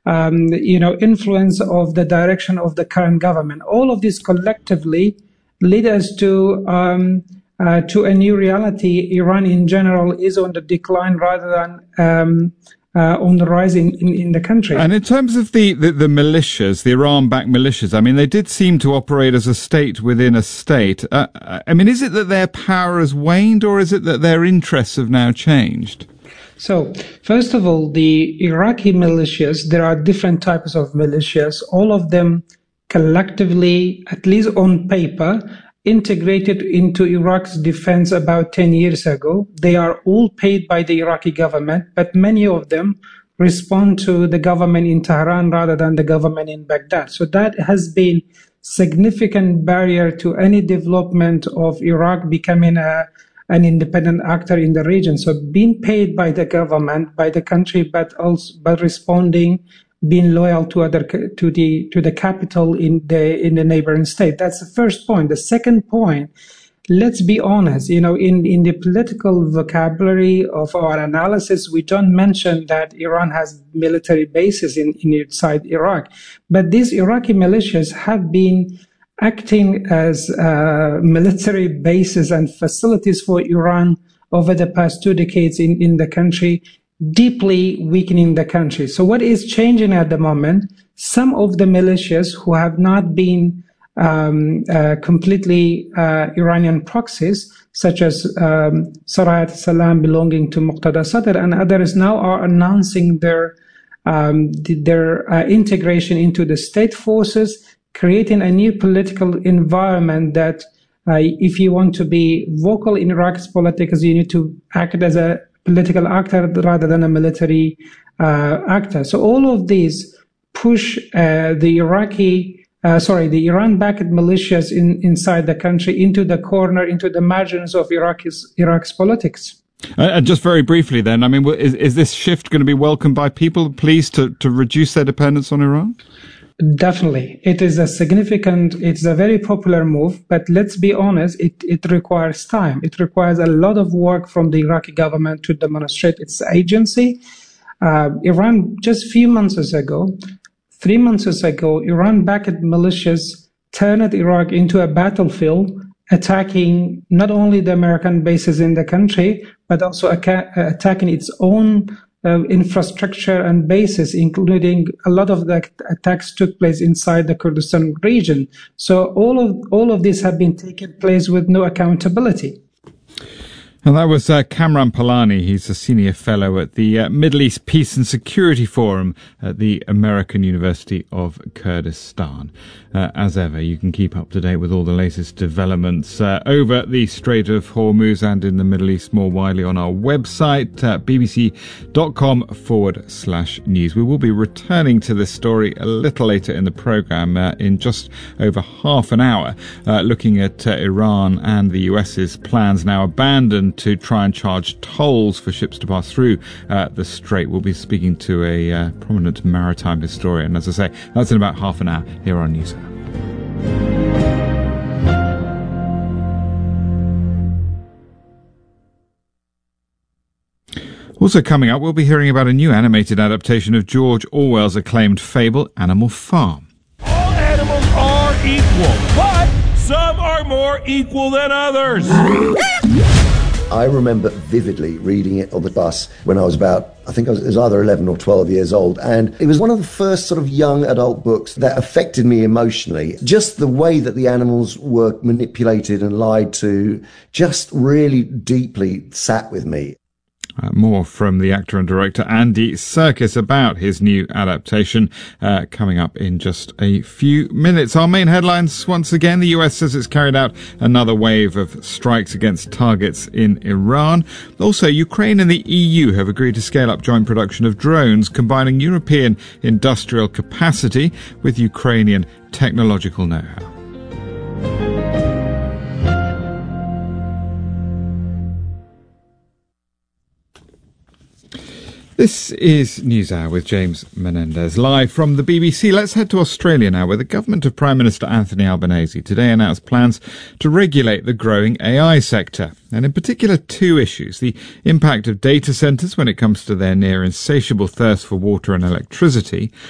influence of the direction of the current government. All of this collectively lead us to a new reality. Iran in general is on the decline rather than on the rise in the country. And in terms of the militias, the Iran-backed militias, I mean, they did seem to operate as a state within a state. Is it that their power has waned, or is it that their interests have now changed? So, first of all, the Iraqi militias, there are different types of militias, all of them collectively, at least on paper, integrated into Iraq's defense about 10 years ago. They are all paid by the Iraqi government, but many of them respond to the government in Tehran rather than the government in Baghdad. So that has been significant barrier to any development of Iraq becoming an independent actor in the region. So being paid by the government, by the country, but responding, being loyal to the capital in the neighboring state. That's the first point. The second point, let's be honest, in the political vocabulary of our analysis, we don't mention that Iran has military bases inside Iraq. But these Iraqi militias have been acting as military bases and facilities for Iran over the past 2 decades in the country, deeply weakening the country. So what is changing at the moment, some of the militias who have not been completely Iranian proxies, such as Sarayat Salam belonging to Muqtada Sadr and others, now are announcing their integration into the state forces, creating a new political environment that if you want to be vocal in Iraq's politics, you need to act as a political actor rather than a military actor. So all of these push the Iran-backed militias inside the country into the corner, into the margins of Iraq's politics. And just very briefly then, is this shift going to be welcomed by people pleased to reduce their dependence on Iran? Definitely. It's a very popular move, but let's be honest, it requires time. It requires a lot of work from the Iraqi government to demonstrate its agency. Iran, just 3 months ago, Iran-backed militias turned Iraq into a battlefield, attacking not only the American bases in the country, but also attacking its own infrastructure and bases, including a lot of the attacks took place inside the Kurdistan region. So all of this have been taking place with no accountability. And that was Kamran Palani. He's a senior fellow at the Middle East Peace and Security Forum at the American University of Kurdistan. As ever, you can keep up to date with all the latest developments over the Strait of Hormuz and in the Middle East more widely on our website, bbc.com/news. We will be returning to this story a little later in the programme in just over half an hour, looking at Iran and the US's plans now abandoned to try and charge tolls for ships to pass through the strait. We'll be speaking to a prominent maritime historian. As I say, that's in about half an hour here on NewsHour. Also coming up, we'll be hearing about a new animated adaptation of George Orwell's acclaimed fable, Animal Farm. All animals are equal, but some are more equal than others. I remember vividly reading it on the bus when I was about, it was either 11 or 12 years old. And it was one of the first sort of young adult books that affected me emotionally. Just the way that the animals were manipulated and lied to just really deeply sat with me. More from the actor and director Andy Serkis about his new adaptation coming up in just a few minutes. Our main headlines once again: the US says it's carried out another wave of strikes against targets in Iran. Also, Ukraine and the EU have agreed to scale up joint production of drones, combining European industrial capacity with Ukrainian technological know-how. This is NewsHour with James Menendez, live from the BBC. Let's head to Australia now, where the government of Prime Minister Anthony Albanese today announced plans to regulate the growing AI sector, and in particular 2 issues: the impact of data centres when it comes to their near insatiable thirst for water and electricity,